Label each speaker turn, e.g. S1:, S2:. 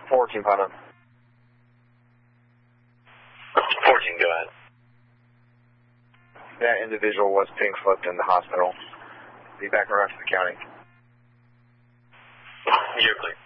S1: 14, Putnam.
S2: 14, go ahead.
S1: That individual was pink slipped in the hospital. Be back around to the county.
S2: You're clear.